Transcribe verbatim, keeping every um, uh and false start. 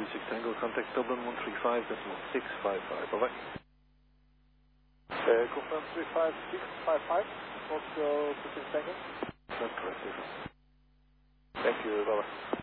six Tango, contact Dublin one three five decimal six five five, bye-bye. Uh, confirm three five six five five, Moscow two six Tango. That's correct, sir. Thank you, bye-bye.